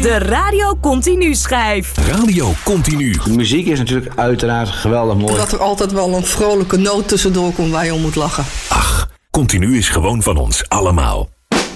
De Radio Continu schijf. Radio Continu. De muziek is natuurlijk uiteraard geweldig mooi. Dat er altijd wel een vrolijke noot tussendoor komt waar je om moet lachen. Ach, Continu is gewoon van ons allemaal.